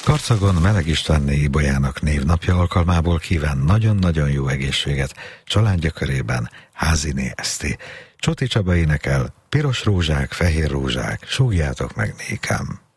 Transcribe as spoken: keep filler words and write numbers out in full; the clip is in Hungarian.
Karcagon Meleg Istvánné Ibolyának névnapja alkalmából kíván nagyon-nagyon jó egészséget családja körében Háziné Eszti. Csoti Csaba énekel, piros rózsák, fehér rózsák, súgjátok meg nékám.